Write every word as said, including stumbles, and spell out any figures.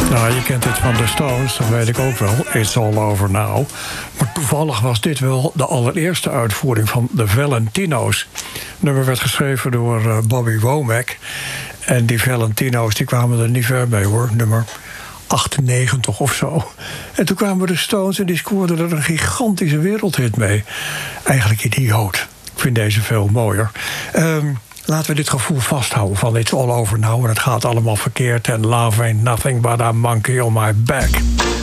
Nou, je kent dit van de Stones, dat weet ik ook wel. It's All Over Now. Maar toevallig was dit wel de allereerste uitvoering van de Valentino's. Het nummer werd geschreven door uh, Bobby Womack. En die Valentino's die kwamen er niet ver mee, hoor. Nummer achtennegentig of zo. En toen kwamen de Stones en die scoorden er een gigantische wereldhit mee. Eigenlijk idioot. Ik vind deze veel mooier. Um, Laten we dit gevoel vasthouden van It's All Over Now. En het gaat allemaal verkeerd. En love ain't nothing but a monkey on my back.